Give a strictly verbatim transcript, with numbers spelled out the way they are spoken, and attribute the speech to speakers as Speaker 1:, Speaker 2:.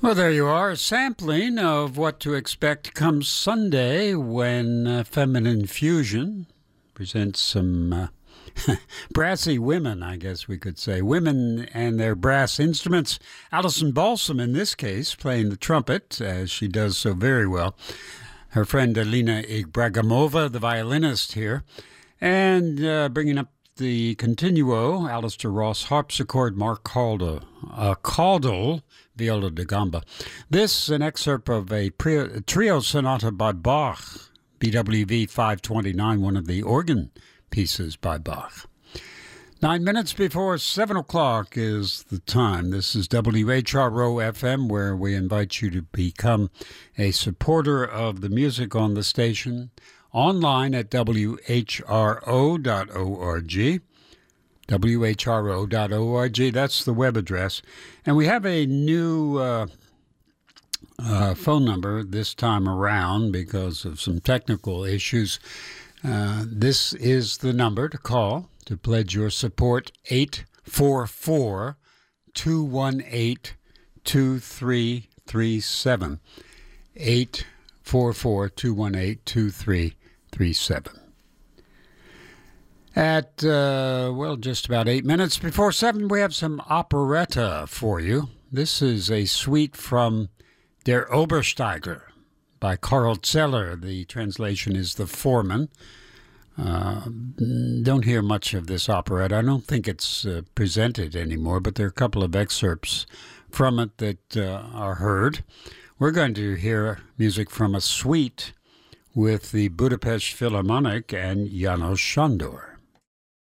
Speaker 1: Well, there you are, a sampling of what to expect come Sunday when uh, Feminine Fusion presents some uh, brassy women, I guess we could say. Women and their brass instruments. Alison Balsam, in this case, playing the trumpet, as she does so very well. Her friend Alina Ibragimova, the violinist here. And uh, bringing up the continuo, Alistair Ross harpsichord, Mark Calder, uh, Caudle, viola da gamba. This an excerpt of a pre- trio sonata by Bach, B W V five twenty-nine, one of the organ pieces by Bach. Nine minutes before seven o'clock is the time. This is W H R O F M, where we invite you to become a supporter of the music on the station. Online at W H R O dot org. W H R O dot org, that's the web address. And we have a new uh, uh, phone number this time around because of some technical issues. Uh, this is the number to call to pledge your support, eight four four, two one eight, two three three seven. eight four four, two one eight, two three three seven. At, uh, well, just about eight minutes before seven, we have some operetta for you. This is a suite from Der Obersteiger by Karl Zeller. The translation is The Foreman. Uh, don't hear much of this operetta. I don't think it's uh, presented anymore, but there are a couple of excerpts from it that uh, are heard. We're going to hear music from a suite with the Budapest Philharmonic and János Sándor.